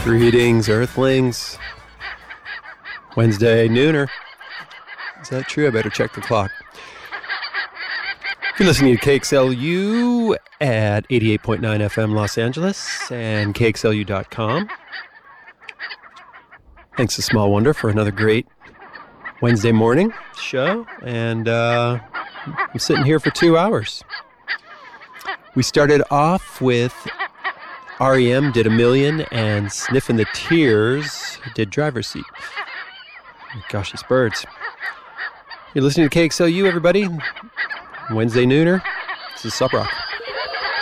Greetings, Earthlings. Wednesday, nooner. Is that true? I better check the clock. You're listening to KXLU at 88.9 FM Los Angeles and KXLU.com. Thanks to Small Wonder for another great Wednesday morning show. And I'm sitting here for 2 hours. We started off with REM did A Million, and Sniffin' the Tears did Driver's Seat. Gosh, these birds. You're listening to KXLU, everybody. Wednesday nooner. This is Sup Rock.